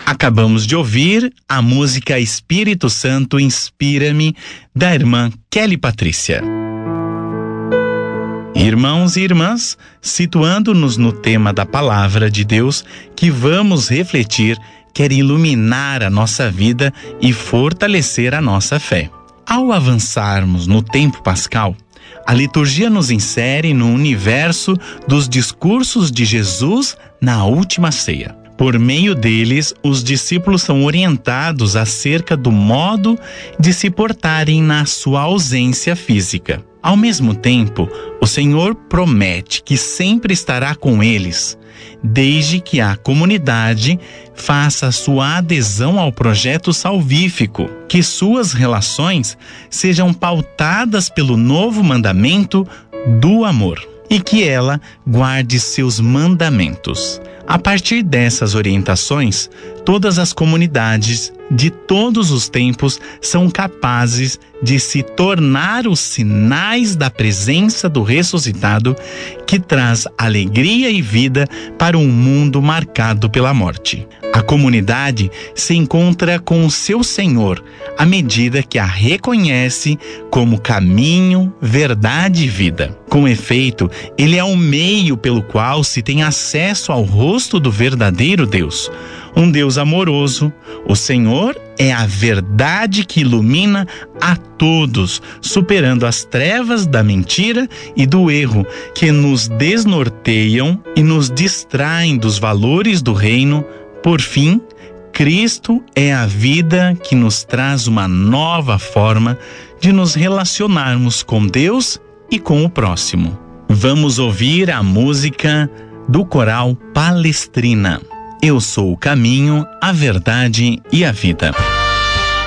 Acabamos de ouvir a música Espírito Santo Inspira-me, da irmã Kelly Patrícia. Irmãos e irmãs, situando-nos no tema da palavra de Deus que vamos refletir, quer iluminar a nossa vida e fortalecer a nossa fé. Ao avançarmos no tempo pascal, a liturgia nos insere no universo dos discursos de Jesus na última ceia. Por meio deles, os discípulos são orientados acerca do modo de se portarem na sua ausência física. Ao mesmo tempo, o Senhor promete que sempre estará com eles, desde que a comunidade faça sua adesão ao projeto salvífico, que suas relações sejam pautadas pelo novo mandamento do amor e que ela guarde seus mandamentos. A partir dessas orientações, todas as comunidades de todos os tempos são capazes de se tornar os sinais da presença do ressuscitado, que traz alegria e vida para um mundo marcado pela morte. A comunidade se encontra com o seu Senhor à medida que a reconhece como caminho, verdade e vida. Com efeito, ele é o meio pelo qual se tem acesso ao rosto do verdadeiro Deus, um Deus amoroso. O Senhor é a verdade que ilumina a todos, superando as trevas da mentira e do erro que nos desnorteiam e nos distraem dos valores do reino. Por fim, Cristo é a vida que nos traz uma nova forma de nos relacionarmos com Deus e com o próximo. Vamos ouvir a música do coral Palestrina. Eu sou o caminho, a verdade e a vida.